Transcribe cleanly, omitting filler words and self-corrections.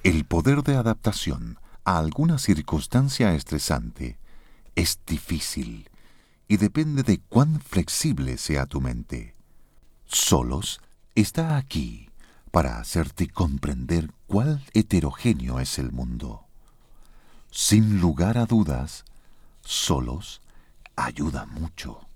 El poder de adaptación a alguna circunstancia estresante es difícil y depende de cuán flexible sea tu mente. Solos está aquí para hacerte comprender cuál heterogéneo es el mundo. Sin lugar a dudas, Solos ayuda mucho.